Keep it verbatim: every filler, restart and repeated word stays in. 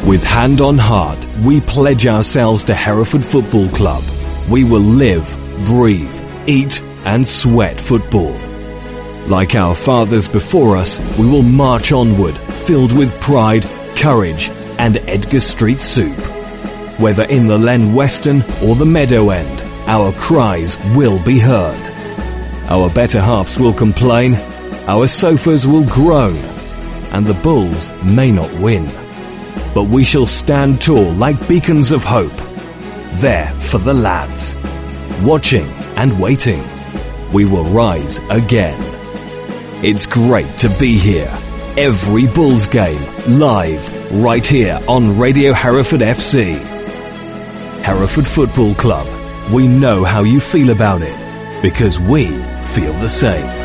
With hand on heart, we pledge ourselves to Hereford Football Club. We will live, breathe, eat and sweat football. Like our fathers before us, we will march onward, filled with pride, courage and Edgar Street soup. Whether in the Len Weston or the Meadow End, our cries will be heard. Our better halves will complain, our sofas will groan, and the Bulls may not win. But we shall stand tall like beacons of hope, there for the lads. Watching and waiting, we will rise again. It's great to be here. Every Bulls game, live, right here on Radio Hereford F C. Hereford Football Club, we know how you feel about it, because we feel the same.